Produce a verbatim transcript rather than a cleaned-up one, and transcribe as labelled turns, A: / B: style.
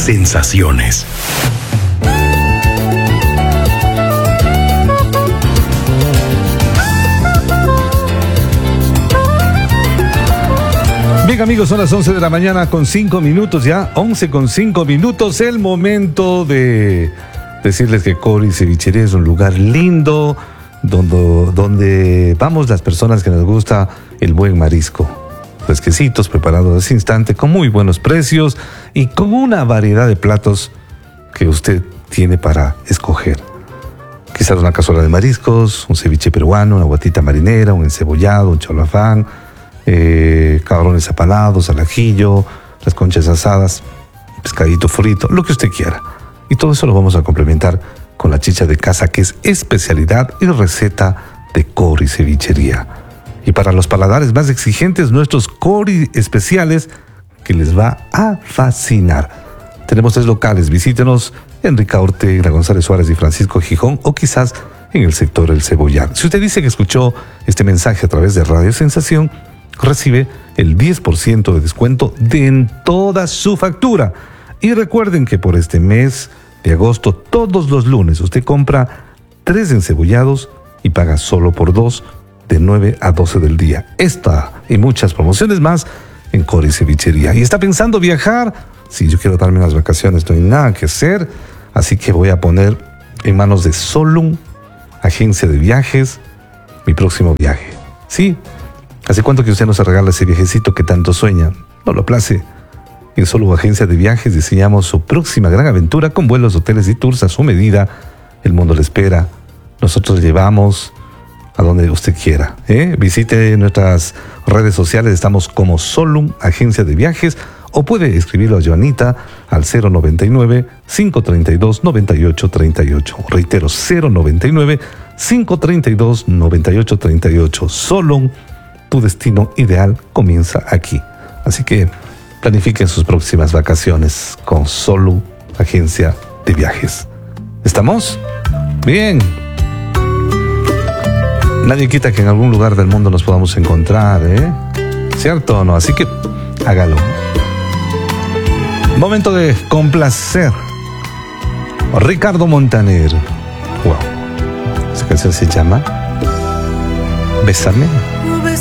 A: Sensaciones.
B: Bien, amigos, son las once de la mañana con cinco minutos ya, once con cinco minutos, el momento de decirles que Cori Cevichería es un lugar lindo, donde, donde vamos las personas que nos gusta el buen marisco. Fresquecitos, preparados a ese instante, con muy buenos precios y con una variedad de platos que usted tiene para escoger. Quizás una cazuela de mariscos, un ceviche peruano, una guatita marinera, un encebollado, un cholafán, eh, cabrones apalados, al ajillo, las conchas asadas, pescadito frito, lo que usted quiera. Y todo eso lo vamos a complementar con la chicha de casa, que es especialidad y receta de Cori Cevichería. Y para los paladares más exigentes, nuestros Cori especiales que les va a fascinar. Tenemos tres locales, visítenos en Ricardo Ortega, González Suárez y Francisco Gijón, o quizás en el sector El Cebollar. Si usted dice que escuchó este mensaje a través de Radio Sensación, recibe el diez por ciento de descuento de en toda su factura. Y recuerden que por este mes de agosto, todos los lunes, usted compra tres encebollados y paga solo por dos, de nueve a doce del día. Esta y muchas promociones más en Cori Cevichería. ¿Y está pensando viajar? Si yo quiero darme unas vacaciones, no hay nada que hacer, así que voy a poner en manos de Solum, agencia de viajes, mi próximo viaje. Sí, ¿hace cuánto que usted no se regala ese viajecito que tanto sueña? No lo place. En Solum, agencia de viajes, diseñamos su próxima gran aventura con vuelos, hoteles y tours a su medida. El mundo le espera. Nosotros le llevamos a donde usted quiera, ¿eh? Visite nuestras redes sociales, estamos como Solum, agencia de viajes, o puede escribirlo a Joanita al cero noventa y nueve, cinco treinta y dos, noventa y ocho treinta y ocho. Reitero, cero noventa y nueve, cinco treinta y dos, noventa y ocho treinta y ocho. Solum, tu destino ideal comienza aquí. Así que planifiquen sus próximas vacaciones con Solum, agencia de viajes. ¿Estamos? Bien. Nadie quita que en algún lugar del mundo nos podamos encontrar, ¿eh? ¿Cierto o no? Así que hágalo. Momento de complacer. Ricardo Montaner. Wow. Esa canción se llama Bésame.